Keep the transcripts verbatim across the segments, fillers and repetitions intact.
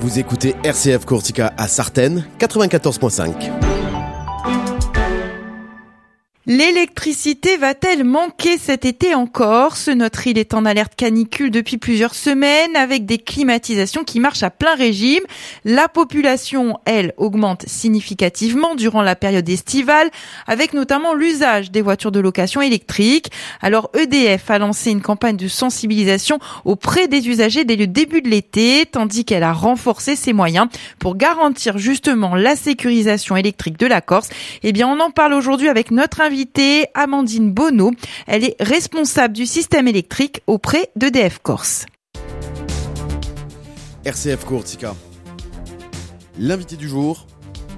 Vous écoutez R C F Courtica à Sartène, quatre-vingt-quatorze virgule cinq. L'électricité va-t-elle manquer cet été en Corse ? Notre île est en alerte canicule depuis plusieurs semaines avec des climatisations qui marchent à plein régime. La population, elle, augmente significativement durant la période estivale avec notamment l'usage des voitures de location électrique. Alors E D F a lancé une campagne de sensibilisation auprès des usagers dès le début de l'été, tandis qu'elle a renforcé ses moyens pour garantir justement la sécurisation électrique de la Corse. Eh bien, on en parle aujourd'hui avec notre invité Invitée Amandine Bonneau. Elle est responsable du système électrique auprès d'E D F Corse. R C F Courtica. L'invité du jour,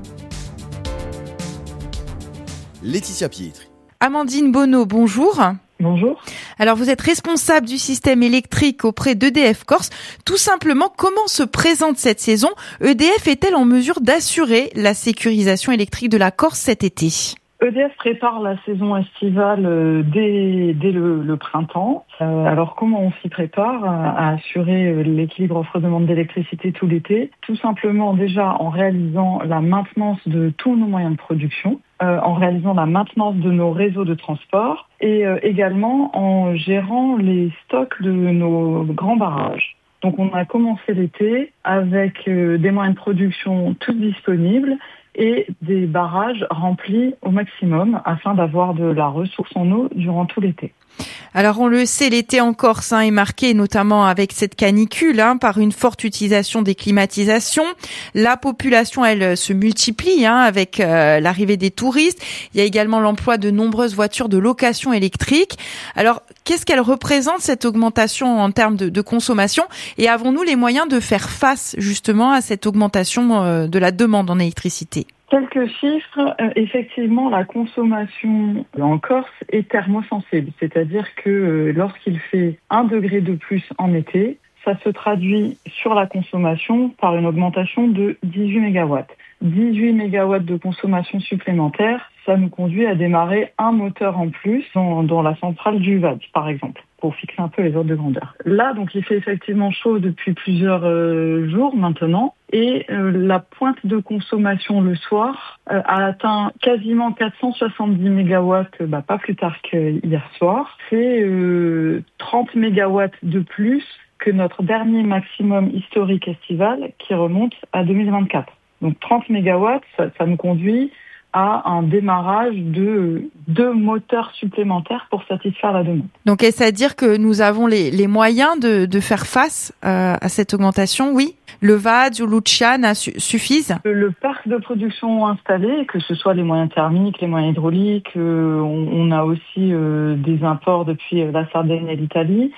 Laetitia Pietri. Amandine Bonneau, bonjour. Bonjour. Alors vous êtes responsable du système électrique auprès d'E D F Corse. Tout simplement, comment se présente cette saison ? E D F est-elle en mesure d'assurer la sécurisation électrique de la Corse cet été ? E D F prépare la saison estivale dès, dès le, le printemps. Euh, alors comment on s'y prépare à, à assurer l'équilibre offre-demande d'électricité tout l'été ? Tout simplement déjà en réalisant la maintenance de tous nos moyens de production, euh, en réalisant la maintenance de nos réseaux de transport et euh, également en gérant les stocks de nos grands barrages. Donc on a commencé l'été avec euh, des moyens de production tous disponibles et des barrages remplis au maximum afin d'avoir de la ressource en eau durant tout l'été. Alors on le sait, l'été en Corse hein, est marqué notamment avec cette canicule hein, par une forte utilisation des climatisations. La population, elle, se multiplie hein, avec euh, l'arrivée des touristes. Il y a également l'emploi de nombreuses voitures de location électrique. Alors qu'est-ce qu'elle représente cette augmentation en termes de, de consommation ? Et avons-nous les moyens de faire face justement à cette augmentation euh, de la demande en électricité ? Quelques chiffres, euh, effectivement, la consommation en Corse est thermosensible, c'est-à-dire que euh, lorsqu'il fait un degré de plus en été, ça se traduit sur la consommation par une augmentation de dix-huit mégawatts. dix-huit mégawatts de consommation supplémentaire, ça nous conduit à démarrer un moteur en plus dans, dans la centrale du V A D, par exemple, pour fixer un peu les ordres de grandeur. Là, donc, il fait effectivement chaud depuis plusieurs euh, jours maintenant. Et euh, la pointe de consommation le soir euh, a atteint quasiment quatre cent soixante-dix mégawatts, bah, pas plus tard qu'hier soir. C'est euh, trente mégawatts de plus que notre dernier maximum historique estival qui remonte à deux mille vingt-quatre. Donc trente mégawatts, ça, ça nous conduit à un démarrage de deux moteurs supplémentaires pour satisfaire la demande. Donc est-ce à dire que nous avons les, les moyens de, de faire face euh, à cette augmentation ? Oui. Le V A D ou Luciana su- suffisent ? Le parc de production installé, que ce soit les moyens thermiques, les moyens hydrauliques, euh, on, on a aussi euh, des imports depuis la Sardaigne et l'Italie,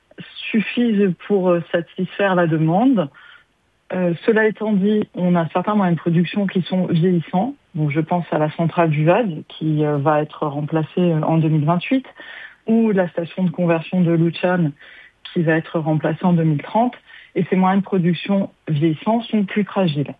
suffisent pour satisfaire la demande. Euh, cela étant dit, on a certains moyens de production qui sont vieillissants. Donc, je pense à la centrale du V A D qui euh, va être remplacée en deux mille vingt-huit ou la station de conversion de Luciane qui va être remplacée en deux mille trente. Et ces moyens de production vieillissants sont plus fragiles.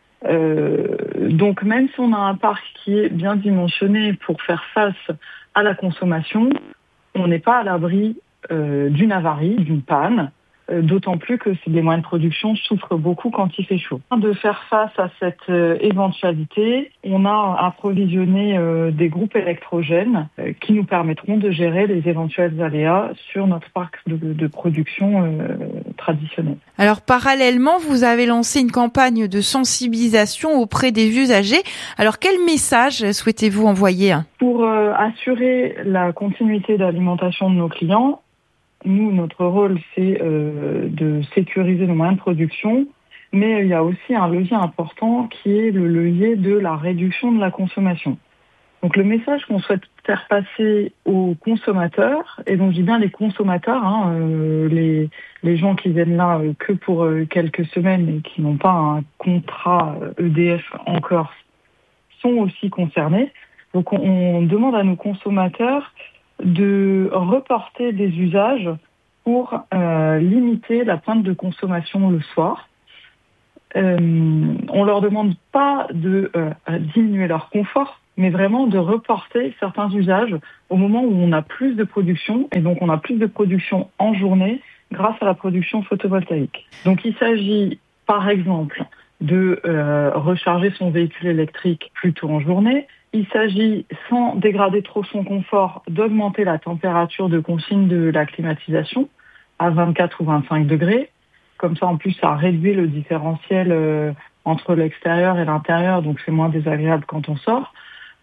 Euh, donc, même si on a un parc qui est bien dimensionné pour faire face à la consommation, on n'est pas à l'abri euh, d'une avarie, d'une panne. D'autant plus que les moyens de production souffrent beaucoup quand il fait chaud. De faire face à cette euh, éventualité, on a approvisionné euh, des groupes électrogènes euh, qui nous permettront de gérer les éventuels aléas sur notre parc de, de production euh, traditionnel. Alors parallèlement, vous avez lancé une campagne de sensibilisation auprès des usagers. Alors quel message souhaitez-vous envoyer ? Pour euh, assurer la continuité d'alimentation de nos clients, nous, notre rôle, c'est euh, de sécuriser nos moyens de production, mais il y a aussi un levier important qui est le levier de la réduction de la consommation. Donc le message qu'on souhaite faire passer aux consommateurs, et donc je dis bien les consommateurs, hein, euh, les, les gens qui viennent là euh, que pour euh, quelques semaines et qui n'ont pas un contrat E D F en Corse, sont aussi concernés. Donc on, on demande à nos consommateurs de reporter des usages pour euh, limiter la pointe de consommation le soir. Euh, on leur demande pas de euh, diminuer leur confort, mais vraiment de reporter certains usages au moment où on a plus de production, et donc on a plus de production en journée grâce à la production photovoltaïque. Donc il s'agit par exemple, de euh, recharger son véhicule électrique plus tôt en journée. Il s'agit, sans dégrader trop son confort, d'augmenter la température de consigne de la climatisation à vingt-quatre ou vingt-cinq degrés. Comme ça, en plus, ça réduit le différentiel euh, entre l'extérieur et l'intérieur, donc c'est moins désagréable quand on sort.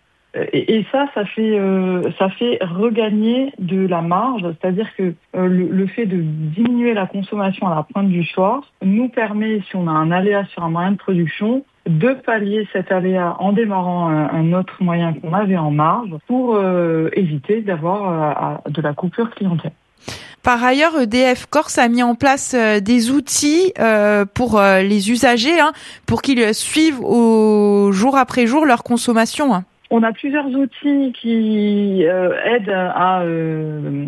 Et, et ça, ça fait, euh, ça fait regagner de la marge, c'est-à-dire que euh, le, le fait de diminuer la consommation à la pointe du soir nous permet, si on a un aléa sur un moyen de production, de pallier cet aléa en démarrant un, un autre moyen qu'on avait en marge pour euh, éviter d'avoir euh, de la coupure clientèle. Par ailleurs, E D F Corse a mis en place euh, des outils euh, pour euh, les usagers, hein, pour qu'ils suivent au jour après jour leur consommation. Hein. On a plusieurs outils qui euh, aident à euh,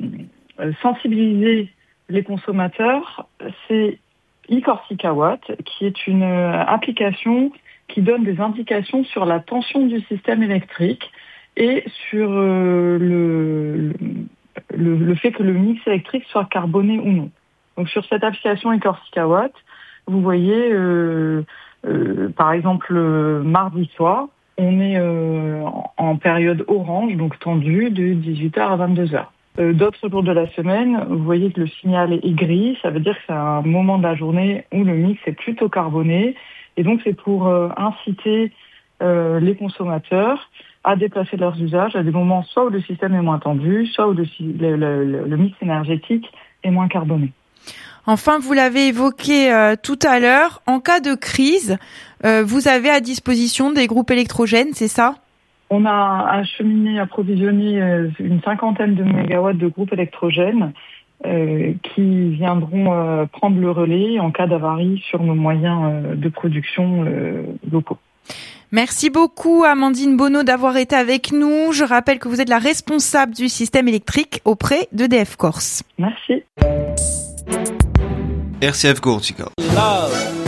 sensibiliser les consommateurs. C'est eCorsica Watt, qui est une euh, application qui donne des indications sur la tension du système électrique et sur euh, le, le, le fait que le mix électrique soit carboné ou non. Donc sur cette application eCorsica Watt, vous voyez, euh, euh, par exemple, le mardi soir, on est euh, en période orange, donc tendue, de dix-huit heures à vingt-deux heures. Euh, d'autres jours de la semaine, vous voyez que le signal est gris, ça veut dire que c'est un moment de la journée où le mix est plutôt carboné. Et donc c'est pour euh, inciter euh, les consommateurs à déplacer leurs usages à des moments soit où le système est moins tendu, soit où le, le, le, le mix énergétique est moins carboné. Enfin, vous l'avez évoqué euh, tout à l'heure, en cas de crise, euh, vous avez à disposition des groupes électrogènes, c'est ça ? On a acheminé, approvisionné euh, une cinquantaine de mégawatts de groupes électrogènes euh, qui viendront euh, prendre le relais en cas d'avarie sur nos moyens euh, de production euh, locaux. Merci beaucoup Amandine Bonneau d'avoir été avec nous. Je rappelle que vous êtes la responsable du système électrique auprès d'E D F Corse. Merci. R C F Corsica.